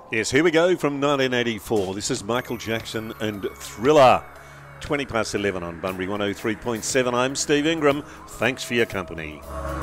Yes, here we go from 1984. This is Michael Jackson and Thriller. 20 past 11 on Bunbury 103.7. I'm Steve Ingram. Thanks for your company.